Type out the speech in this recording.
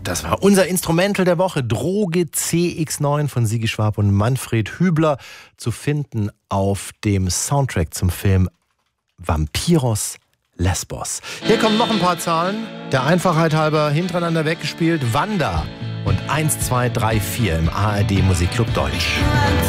Das war unser Instrumental der Woche, Droge CX9 von Sigi Schwab und Manfred Hübler, zu finden auf dem Soundtrack zum Film Vampiros Lesbos. Hier kommen noch ein paar Zahlen, der Einfachheit halber hintereinander weggespielt. Wanda und 1, 2, 3, 4 im ARD Musikclub Deutsch.